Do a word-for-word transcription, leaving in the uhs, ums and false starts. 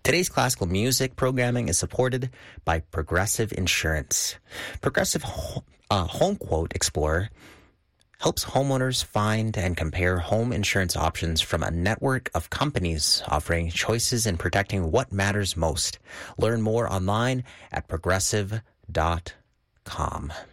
Today's classical music programming is supported by Progressive Insurance. Progressive uh, Home Quote Explorer helps homeowners find and compare home insurance options from a network of companies offering choices in protecting what matters most. Learn more online at progressive dot com.